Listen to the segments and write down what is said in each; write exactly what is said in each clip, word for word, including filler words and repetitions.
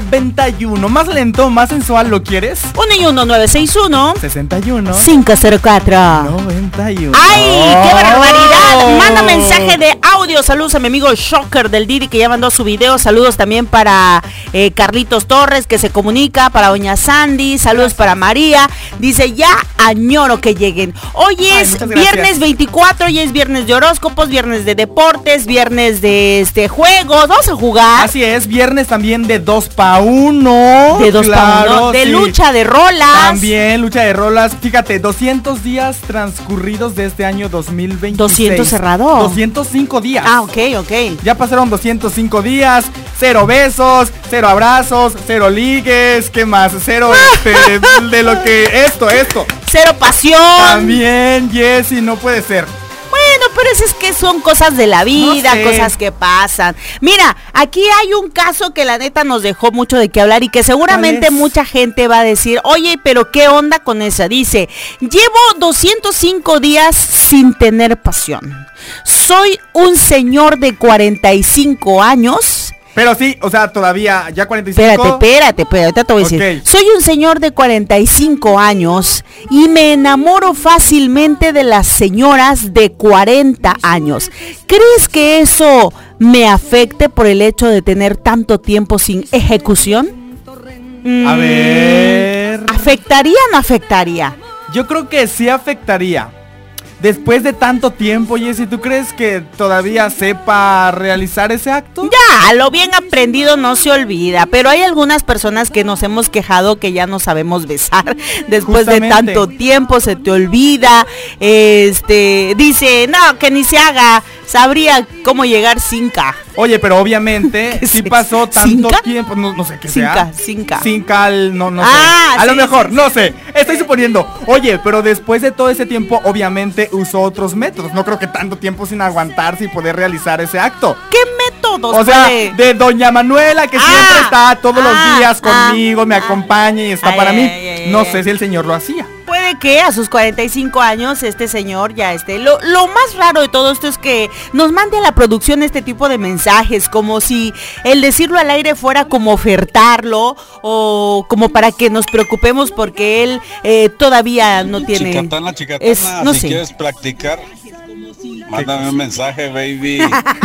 noventa y uno. Más lento, más sensual, ¿lo quieres? uno y uno, nueve seis uno sesenta y uno cinco cero cuatro noventa y uno. ¡Ay, qué barbaridad! Oh. Manda mensaje de audio. Saludos a mi amigo Shocker del Didi, que ya mandó su video. Saludos también para eh, Carlitos Torres, que se comunica. Para doña Sandy. Saludos para María. Dice, ya añoro que lleguen. Hoy es Ay, viernes veinticuatro. Hoy es viernes de horóscopos, viernes de deportes, viernes de este juegos. Vamos a jugar. Así es, viernes también de dos pa' uno. De dos claro, pa' uno. De sí. lucha de rolas. También lucha de rolas. Fíjate, doscientos días transcurridos de este año dos mil veintiséis. doscientos cerrado. doscientos cinco días. Ah, ok, ok. Ya pasaron doscientos cinco días. Cero besos, cero abrazos, cero ligues. ¿Qué más? Cero este, de lo que... Esto, esto. Cero pasión. También, Jessy, no puede ser. Bueno, pero eso es que son cosas de la vida, No sé. cosas que pasan. Mira, aquí hay un caso que la neta nos dejó mucho de qué hablar y que seguramente ¿Cuál es? mucha gente va a decir, oye, pero ¿qué onda con esa? Dice, llevo doscientos cinco días sin tener pasión. Soy un señor de cuarenta y cinco años. Pero sí, o sea, todavía, ya cuarenta y cinco. Espérate, espérate, espérate, ahorita te voy a decir. Ok. Soy un señor de cuarenta y cinco años y me enamoro fácilmente de las señoras de cuarenta años. ¿Crees que eso me afecte por el hecho de tener tanto tiempo sin ejecución? A Mm, ver. ¿Afectaría o no afectaría? Yo creo que sí afectaría. Después de tanto tiempo, Jessy, ¿tú crees que todavía sepa realizar ese acto? Ya, lo bien aprendido no se olvida, pero hay algunas personas que nos hemos quejado que ya no sabemos besar después Justamente. de tanto tiempo, se te olvida, este, dice, no, que ni se haga, sabría cómo llegar sin K. Oye, pero obviamente ¿Qué sí es? pasó tanto ¿Cinca? tiempo, no, no sé qué Sin sea. K, sin K. Sin cal, no, no Ah, sé. A lo sí, mejor, sí, no sé. Estoy suponiendo. Oye, pero después de todo ese tiempo, obviamente usó otros métodos. No creo que tanto tiempo sin aguantarse y poder realizar ese acto. ¿Qué métodos O sea, puede? de doña Manuela, que Ah, siempre está todos ah, los días conmigo, ah, me ah. acompaña y está Ay, para ay, mí. ay, ay, No ay. sé si el señor lo hacía. Puede que a sus cuarenta y cinco años este señor ya esté. Lo, lo más raro de todo esto es que nos mande a la producción este tipo de mensajes, como si el decirlo al aire fuera como ofertarlo o como para que nos preocupemos porque él eh, todavía no tiene. Chicatana, chicatana, es, no si sé. quieres practicar, mándame un mensaje, baby.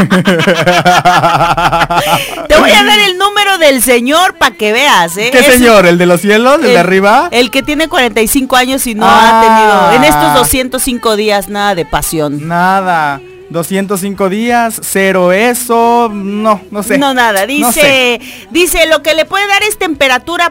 Te voy a dar el número del señor para que veas, ¿eh? ¿Qué Es señor? ¿El de los cielos? ¿El, el- de arriba? El que tiene cuarenta y cinco años y no Ah. ha tenido en estos doscientos cinco días nada de pasión. Nada. doscientos cinco días, cero eso, no, no sé. No nada, No dice, sé. dice lo que le puede dar es temperatura